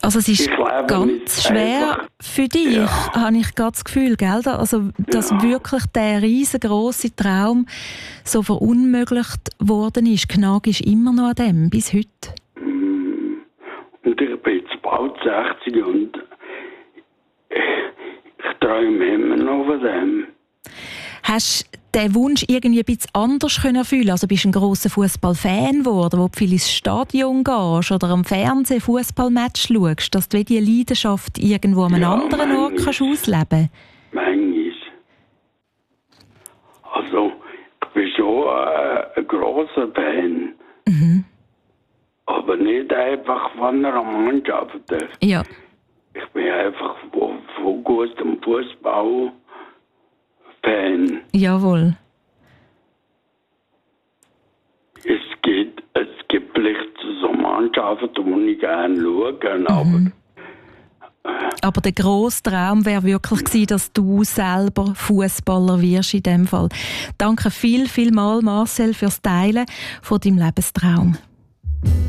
Also es ist ganz schwer für dich, habe ich gerade das Gefühl, gell? Also, dass wirklich der riesengroße Traum so verunmöglicht worden ist. Gnag ist immer noch an dem, bis heute. Und ich bin jetzt bald 60 und ich träume immer noch von dem. Hast du den Wunsch irgendwie ein bisschen anders erfüllen? Also bist du ein grosser Fußballfan geworden, wo du viel ins Stadion gehst oder am Fernsehen Fußballmatch schaust, dass du diese Leidenschaft irgendwo an einem anderen Ort kannst ausleben kannst? Manchmal. Also, ich bin schon ein grosser Fan. Mhm. Aber nicht einfach von einer Mannschaft. Ja. Ich bin einfach von gutem Fußball Fan. Jawohl. Es gibt vielleicht so Mannschaften, die ich gerne schaue, aber der grosse Traum wäre wirklich gewesen, dass du selber Fußballer wirst in dem Fall. Danke viel mal, Marcel, fürs Teilen von deinem Lebenstraum.